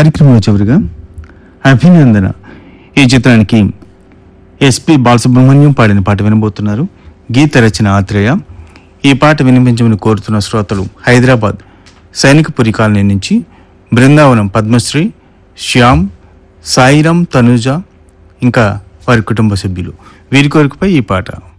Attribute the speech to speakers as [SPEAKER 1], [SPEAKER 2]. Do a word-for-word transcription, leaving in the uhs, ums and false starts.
[SPEAKER 1] కార్యక్రమంలో చివరిగా అభినందన ఈ చిత్రానికి ఎస్పి బాలసుబ్రహ్మణ్యం పాడిన పాట వినబోతున్నారు. గీత రచన ఆత్రేయ. ఈ పాట వినిపించమని కోరుతున్న శ్రోతలు హైదరాబాద్ సైనికపురి కాలనీ నుంచి బృందావనం పద్మశ్రీ, శ్యామ్, సాయిరాం, తనుజ ఇంకా వారి కుటుంబ సభ్యులు. వీరి కోరికపై ఈ పాట.